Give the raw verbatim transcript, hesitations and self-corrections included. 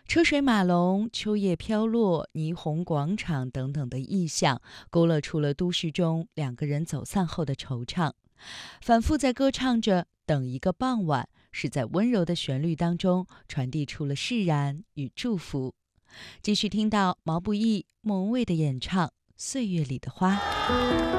车水马龙、秋叶飘落、霓虹广场等等的意象，勾勒出了都市中两个人走散后的惆怅。反复在歌唱着等一个傍晚，是在温柔的旋律当中传递出了释然与祝福。继续听到毛不易、莫文蔚的演唱《岁月里的花》。